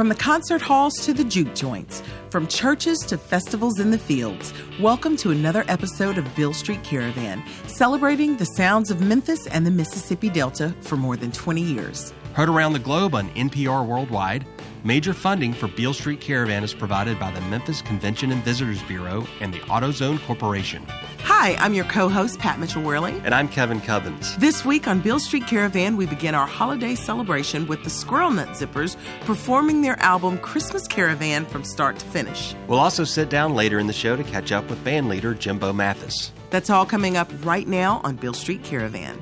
From the concert halls to the juke joints, from churches to festivals in the fields, welcome to another episode of Beale Street Caravan, celebrating the sounds of Memphis and the Mississippi Delta for more than 20 years. Heard around the globe on NPR Worldwide, major funding for Beale Street Caravan is provided by the Memphis Convention and Visitors Bureau and the AutoZone Corporation. Hi, I'm your co-host, Pat Mitchell-Worley. And I'm Kevin Cubbins. This week on Beale Street Caravan, we begin our holiday celebration with the Squirrel Nut Zippers performing their album Christmas Caravan from start to finish. We'll also sit down later in the show to catch up with band leader Jimbo Mathis. That's all coming up right now on Beale Street Caravan.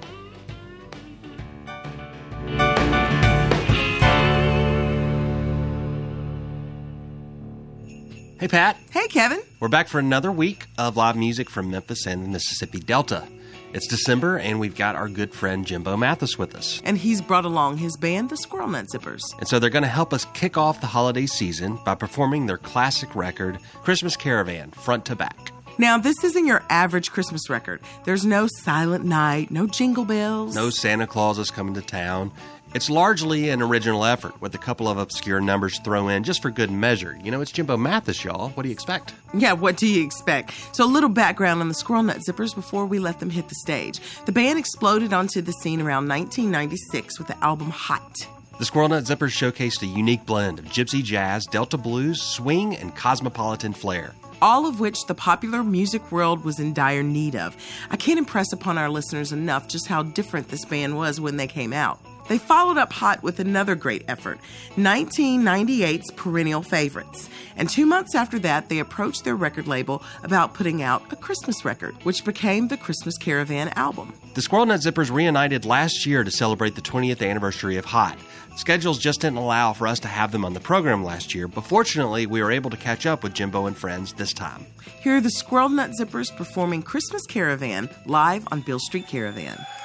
Hey, Pat. Hey, Kevin. We're back for another week of live music from Memphis and the Mississippi Delta. It's December, and we've got our good friend Jimbo Mathis with us. And he's brought along his band, the Squirrel Nut Zippers. And so they're going to help us kick off the holiday season by performing their classic record, Christmas Caravan, front to back. Now, this isn't your average Christmas record. There's no Silent Night, no Jingle Bells. No Santa Claus is coming to town. It's largely an original effort with a couple of obscure numbers thrown in just for good measure. You know, it's Jimbo Mathis, y'all. What do you expect? Yeah, what do you expect? So a little background on the Squirrel Nut Zippers before we let them hit the stage. The band exploded onto the scene around 1996 with the album Hot. The Squirrel Nut Zippers showcased a unique blend of gypsy jazz, Delta blues, swing, and cosmopolitan flair. All of which the popular music world was in dire need of. I can't impress upon our listeners enough just how different this band was when they came out. They followed up Hot with another great effort, 1998's Perennial Favorites. And 2 months after that, they approached their record label about putting out a Christmas record, which became the Christmas Caravan album. The Squirrel Nut Zippers reunited last year to celebrate the 20th anniversary of Hot. Schedules just didn't allow for us to have them on the program last year, but fortunately, we were able to catch up with Jimbo and friends this time. Here are the Squirrel Nut Zippers performing Christmas Caravan live on Beale Street Caravan.